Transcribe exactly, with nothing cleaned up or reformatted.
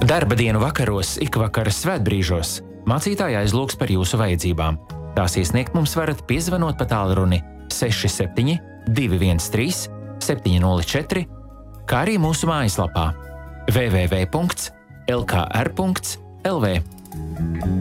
Darba dienu vakaros, ikvakaras svētbrīžos mācītāji aizlūgs par jūsu vajadzībām. Tās iesniegt mums varat piezvanot pa tālruni seši septiņi divi viens trīs septiņi nulle četri, kā arī mūsu mājaslapā w w w punkts l k r punkts l v.